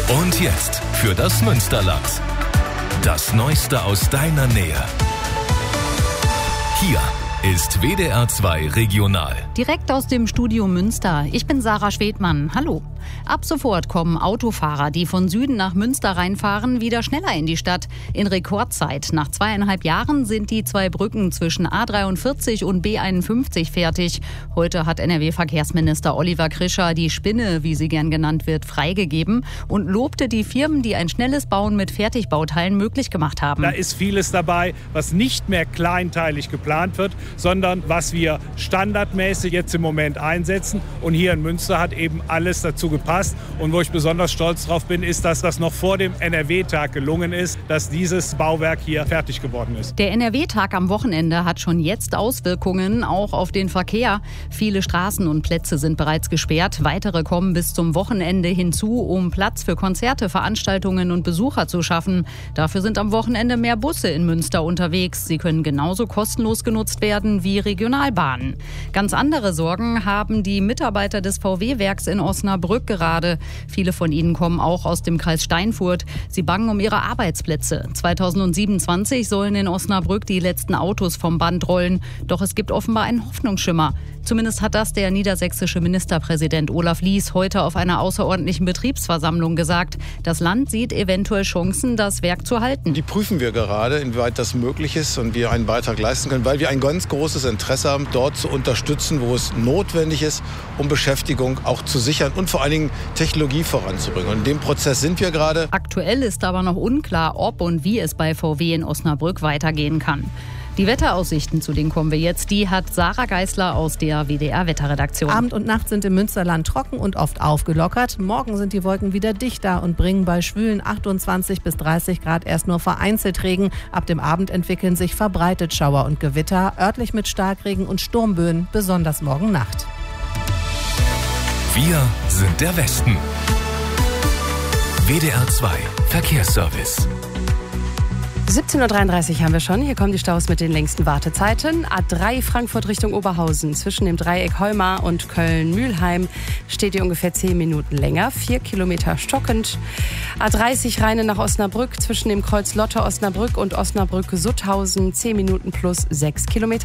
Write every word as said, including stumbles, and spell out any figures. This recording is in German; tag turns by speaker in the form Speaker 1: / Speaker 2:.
Speaker 1: Und jetzt für das Münsterland. Das Neueste aus deiner Nähe. Hier ist W D R zwei Regional.
Speaker 2: Direkt aus dem Studio Münster. Ich bin Sarah Schwedmann. Hallo. Ab sofort kommen Autofahrer, die von Süden nach Münster reinfahren, wieder schneller in die Stadt. In Rekordzeit. Nach zweieinhalb Jahren sind die zwei Brücken zwischen A dreiundvierzig und B einundfünfzig fertig. Heute hat N R W-Verkehrsminister Oliver Krischer die Spinne, wie sie gern genannt wird, freigegeben und lobte die Firmen, die ein schnelles Bauen mit Fertigbauteilen möglich gemacht haben.
Speaker 3: Da ist vieles dabei, was nicht mehr kleinteilig geplant wird, sondern was wir standardmäßig jetzt im Moment einsetzen. Und hier in Münster hat eben alles dazu gepasst. Und wo ich besonders stolz drauf bin, ist, dass das noch vor dem N R W-Tag gelungen ist, dass dieses Bauwerk hier fertig geworden ist.
Speaker 2: Der N R W-Tag am Wochenende hat schon jetzt Auswirkungen, auch auf den Verkehr. Viele Straßen und Plätze sind bereits gesperrt. Weitere kommen bis zum Wochenende hinzu, um Platz für Konzerte, Veranstaltungen und Besucher zu schaffen. Dafür sind am Wochenende mehr Busse in Münster unterwegs. Sie können genauso kostenlos genutzt werden wie Regionalbahnen. Ganz andere Sorgen haben die Mitarbeiter des V W-Werks in Osnabrück gerade. Viele von ihnen kommen auch aus dem Kreis Steinfurt. Sie bangen um ihre Arbeitsplätze. zweitausendsiebenundzwanzig sollen in Osnabrück die letzten Autos vom Band rollen. Doch es gibt offenbar einen Hoffnungsschimmer. Zumindest hat das der niedersächsische Ministerpräsident Olaf Lies heute auf einer außerordentlichen Betriebsversammlung gesagt. Das Land sieht eventuell Chancen, das Werk zu halten.
Speaker 4: Die prüfen wir gerade, inwieweit das möglich ist und wir einen Beitrag leisten können, weil wir ein ganz großes Interesse haben, dort zu unterstützen, wo es notwendig ist, um Beschäftigung auch zu sichern und vor allen Dingen Technologie voranzubringen. Und in dem Prozess sind wir gerade.
Speaker 2: Aktuell ist aber noch unklar, ob und wie es bei V W in Osnabrück weitergehen kann. Die Wetteraussichten, zu denen kommen wir jetzt, die hat Sarah Geisler aus der W D R-Wetterredaktion.
Speaker 5: Abend und Nacht sind im Münsterland trocken und oft aufgelockert. Morgen sind die Wolken wieder dichter und bringen bei schwülen achtundzwanzig bis dreißig Grad erst nur vereinzelt Regen. Ab dem Abend entwickeln sich verbreitet Schauer und Gewitter, örtlich mit Starkregen und Sturmböen, besonders morgen Nacht.
Speaker 1: Wir sind der Westen. W D R zwei Verkehrsservice.
Speaker 6: siebzehn Uhr dreiunddreißig haben wir schon. Hier kommen die Staus mit den längsten Wartezeiten. A drei Frankfurt Richtung Oberhausen. Zwischen dem Dreieck Heumar und Köln-Mühlheim steht ihr ungefähr zehn Minuten länger. Vier Kilometer stockend. A dreißig Rheine nach Osnabrück. Zwischen dem Kreuz Lotte Osnabrück und Osnabrück-Sutthausen. zehn Minuten plus sechs Kilometer.